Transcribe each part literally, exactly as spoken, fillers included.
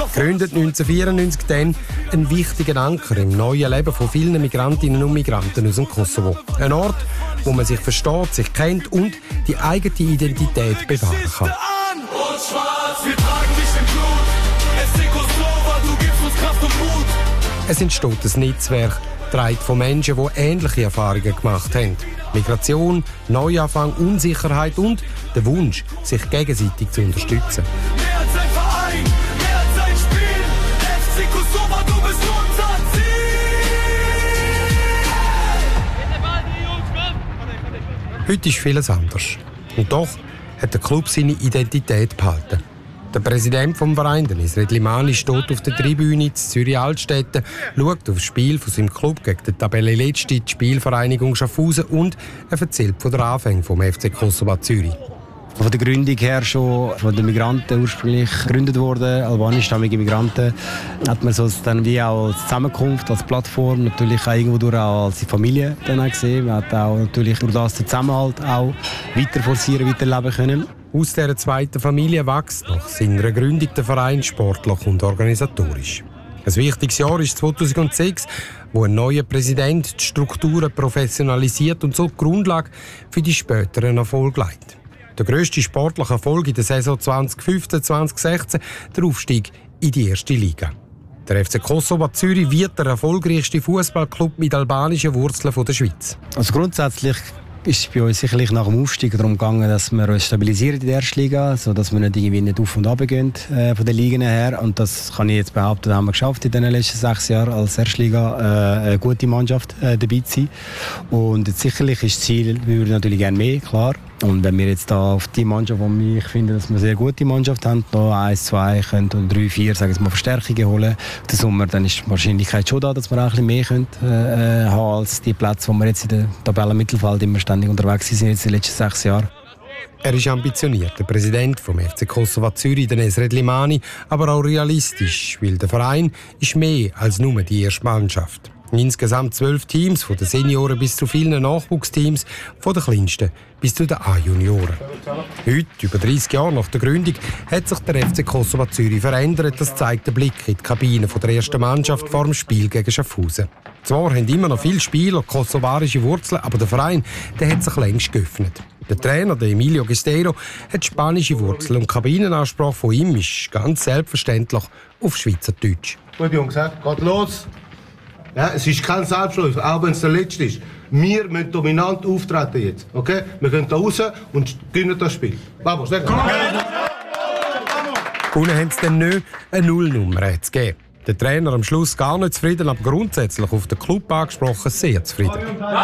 Gründet neunzehnhundertvierundneunzig dann ein wichtiger Anker im neuen Leben von vielen Migrantinnen und Migranten aus dem Kosovo. Ein Ort, wo man sich versteht, sich kennt und die eigene Identität bewahren kann. Es entsteht ein Netzwerk, getragen von Menschen, die ähnliche Erfahrungen gemacht haben. Migration, Neuanfang, Unsicherheit und der Wunsch, sich gegenseitig zu unterstützen. Mehr als ein Verein, mehr als ein Spiel. F C Kosovo, du bist unser Ziel. Heute ist vieles anders. Und doch hat der Club seine Identität behalten. Der Präsident des Vereins, Nesret Limani, steht auf der Tribüne in Zürich-Altstetten, schaut auf das Spiel von seinem Club gegen die Tabellenletzte, die Spielvereinigung Schaffhausen, und er erzählt von der Anfängen vom F C Kosovo Zürich. Von der Gründung her schon von den Migranten ursprünglich gegründet worden, albanischstammige Migranten, hat man so dann wie auch als Zusammenkunft, als Plattform, natürlich auch irgendwo durch auch als Familie dann auch gesehen. Man hat auch natürlich durch das den Zusammenhalt auch weiter forcieren, weiterleben können. Aus dieser zweiten Familie wächst nach seiner Gründung der Verein sportlich und organisatorisch. Ein wichtiges Jahr ist zweitausendsechs, wo ein neuer Präsident die Strukturen professionalisiert und so die Grundlage für die späteren Erfolge legt. Der grösste sportliche Erfolg in der Saison zweitausendfünfzehn zweitausendsechzehn, der Aufstieg in die erste Liga. Der F C Kosovo Zürich wird der erfolgreichste Fußballclub mit albanischen Wurzeln der Schweiz. Also grundsätzlich ist es bei uns sicherlich nach dem Aufstieg darum gegangen, dass wir uns stabilisieren in der ersten Liga, sodass wir nicht irgendwie nicht auf und ab gehen äh, von den Ligen her. Und das kann ich jetzt behaupten, das haben wir geschafft in den letzten sechs Jahren als Erstliga äh, eine gute Mannschaft äh, dabei zu sein. Und jetzt sicherlich ist das Ziel, wir würden natürlich gerne mehr, klar. Und wenn wir jetzt da auf die Mannschaft, wo ich finde, dass wir eine sehr gute Mannschaft haben, noch eins, zwei können, oder drei, vier, sagen wir mal, Verstärkungen holen, den Sommer, dann ist die Wahrscheinlichkeit schon da, dass wir auch ein bisschen mehr können, äh, haben als die Plätze, wo wir jetzt in der Tabellenmittelfeld immer ständig unterwegs sind jetzt in den letzten sechs Jahren. Er ist ambitioniert, der Präsident vom F C Kosovo Zürich, der Nesret Limani, aber auch realistisch, weil der Verein ist mehr als nur die erste Mannschaft. Insgesamt zwölf Teams, von den Senioren bis zu vielen Nachwuchsteams, von den kleinsten bis zu den A-Junioren. Heute, über dreißig Jahre nach der Gründung, hat sich der F C Kosovo Zürich verändert. Das zeigt der Blick in die Kabine der ersten Mannschaft vor dem Spiel gegen Schaffhausen. Zwar haben immer noch viele Spieler kosovarische Wurzeln, aber der Verein der hat sich längst geöffnet. Der Trainer, der Emilio Gestero, hat spanische Wurzeln und die Kabinenansprache von ihm ist ganz selbstverständlich auf Schweizerdeutsch. Gut, Jungs, geht los! Ja, es ist kein Selbstläufer, auch wenn es der letzte ist. Wir müssen dominant auftreten jetzt. Okay? Wir gehen da raus und gewinnen das Spiel. Vamos, weg! Gewonnen haben sie dann nicht, eine Nullnummer zu geben. Der Trainer am Schluss gar nicht zufrieden, aber grundsätzlich auf den Club angesprochen sehr zufrieden.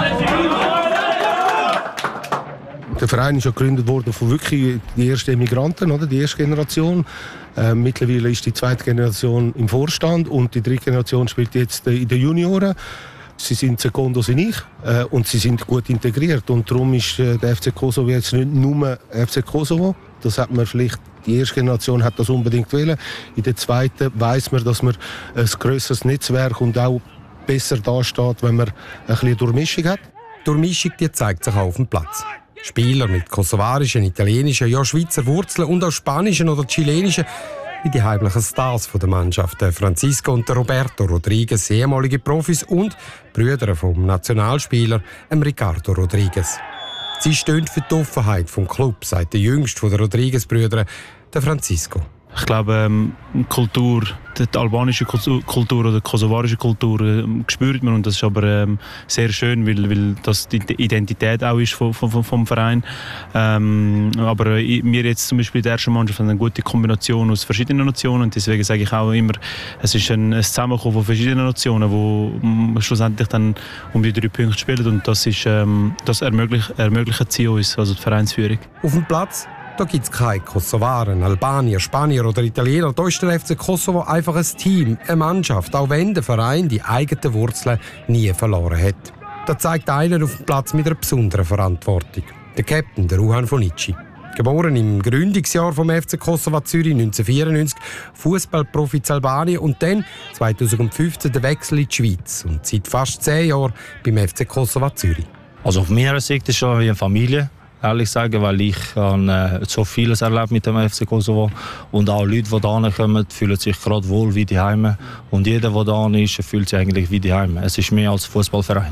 Der Verein ist ja gegründet worden von wirklich die ersten Emigranten, oder? Die erste Generation. Äh, mittlerweile ist die zweite Generation im Vorstand und die dritte Generation spielt jetzt in den Junioren. Sie sind Sekundos in ich äh, und sie sind gut integriert. Und darum ist äh, der F C Kosovo jetzt nicht nur F C Kosovo. Das hat man vielleicht, die erste Generation hat das unbedingt wollen. In der zweiten weiss man, dass man ein grösseres Netzwerk und auch besser dasteht, wenn man ein bisschen Durchmischung hat. Die Durchmischung die zeigt sich auch auf dem Platz. Spieler mit kosovarischen, italienischen, ja Schweizer Wurzeln und auch spanischen oder chilenischen, wie die heimlichen Stars der Mannschaft, Francisco und Roberto Rodriguez, ehemalige Profis und Brüder vom Nationalspieler Ricardo Rodriguez. Sie stehen für die Offenheit vom Club, sagt der jüngste der Rodriguez-Brüder, der Francisco. Ich glaube, ähm, Kultur, die albanische Kultur oder die kosovarische Kultur äh, spürt man, und das ist aber ähm, sehr schön, weil, weil das die Identität auch ist vom, vom, vom Verein. Ähm, aber äh, wir jetzt zum Beispiel in der ersten Mannschaft haben eine gute Kombination aus verschiedenen Nationen, und deswegen sage ich auch immer, es ist ein, ein Zusammenkommen von verschiedenen Nationen, wo um, schlussendlich dann um die drei Punkte spielen, und das, ist, ähm, das ermöglicht, ermöglicht sie uns, also die Vereinsführung. Auf dem Platz da gibt es keine Kosovaren, Albanier, Spanier oder Italiener. Da ist der F C Kosovo einfach ein Team, eine Mannschaft, auch wenn der Verein die eigenen Wurzeln nie verloren hat. Das zeigt einer auf dem Platz mit einer besonderen Verantwortung. Der Captain, der Ruhan Fonici. Geboren im Gründungsjahr vom F C Kosovo Zürich neunzehnhundertvierundneunzig, Fußballprofi in Albanien und dann zweitausendfünfzehn der Wechsel in die Schweiz und seit fast zehn Jahren beim F C Kosovo Zürich. Also auf meiner Sicht ist es schon wie eine Familie. ehrlich sagen, weil ich habe, äh, so vieles erlebt mit dem F C Kosovo und auch Leute, die da kommen, fühlen sich gerade wohl wie die Heime und jeder, der da ist, fühlt sich eigentlich wie die Heime. Es ist mehr als ein Fußballverein.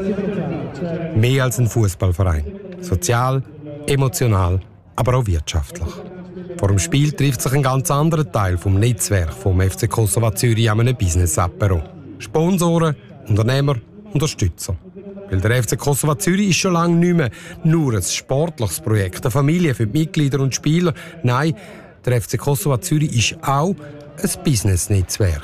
Mehr als ein Fußballverein. Sozial, emotional, aber auch wirtschaftlich. Vor dem Spiel trifft sich ein ganz anderer Teil vom Netzwerk vom F C Kosovo Zürich an einem Business-Apero. Sponsoren, Unternehmer, Unterstützer. Weil der F C Kosovo Zürich ist schon lange nicht mehr nur ein sportliches Projekt, eine Familie für die Mitglieder und Spieler. Nein, der F C Kosovo Zürich ist auch ein Business-Netzwerk.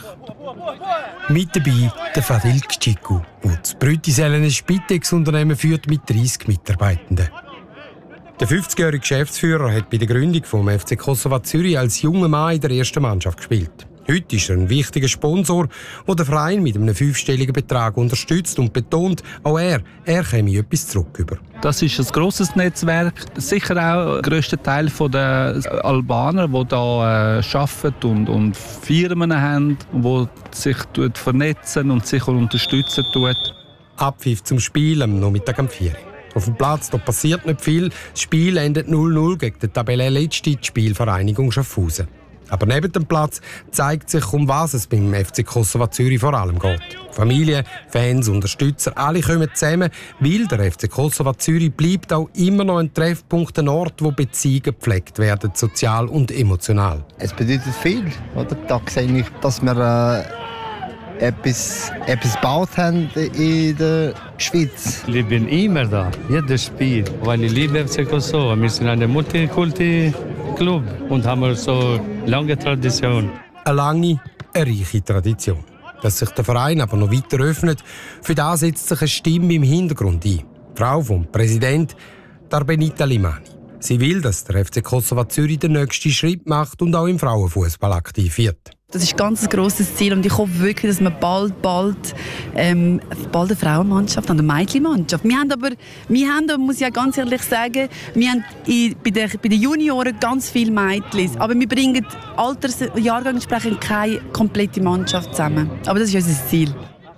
Mit dabei der Fadil Gciku, der das Brütisellen Spitex-Unternehmen führt mit dreissig Mitarbeitenden. Der fünfzigjährige Geschäftsführer hat bei der Gründung vom F C Kosovo Zürich als junger Mann in der ersten Mannschaft gespielt. Heute ist er ein wichtiger Sponsor, der den Verein mit einem fünfstelligen Betrag unterstützt und betont, auch er, er käme etwas zurück über. Das ist ein grosses Netzwerk, sicher auch der grösste Teil der Albaner, die hier äh, arbeiten und, und Firmen haben, die sich vernetzen und sich unterstützen tun. Abpfiff zum Spiel am Nachmittag um vier Uhr. Auf dem Platz da passiert nicht viel. Das Spiel endet null null gegen die Tabellenletzte, die Spielvereinigung Schaffhausen. Aber neben dem Platz zeigt sich, um was es beim F C Kosovo Zürich vor allem geht. Familie, Fans, Unterstützer, alle kommen zusammen, weil der F C Kosovo Zürich bleibt auch immer noch ein Treffpunkt, ein Ort, wo Beziehungen gepflegt werden, sozial und emotional. Es bedeutet viel. Oder? Da sehe ich, dass wir äh, etwas, etwas gebaut haben in der Schweiz. Ich bin immer da, jedes Spiel, weil ich liebe F C Kosovo. Wir sind eine Multikulti-Club und haben so lange Tradition. Eine lange, eine reiche Tradition. Dass sich der Verein aber noch weiter öffnet, für das setzt sich eine Stimme im Hintergrund ein. Die Frau vom Präsident, Benita Limani. Sie will, dass der F C Kosovo Zürich den nächsten Schritt macht und auch im Frauenfußball aktiv wird. Das ist ein ganz grosses Ziel und ich hoffe wirklich, dass wir bald, bald, ähm, bald eine Frauenmannschaft und eine Mädchenmannschaft. Wir haben aber, wir haben, muss ich ja ganz ehrlich sagen, wir haben in, bei, den, bei den Junioren ganz viele Mädchen, aber wir bringen Altersjahrgang entsprechend keine komplette Mannschaft zusammen. Aber das ist unser Ziel.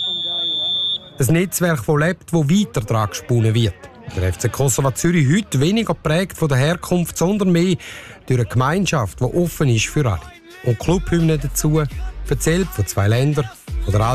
Ein Netzwerk, das lebt, das weiter daran gesponnen wird. Der F C Kosovo Zürich heute weniger geprägt von der Herkunft, sondern mehr durch eine Gemeinschaft, die offen ist für alle. Und Clubhymne dazu, erzählt von zwei Ländern, von der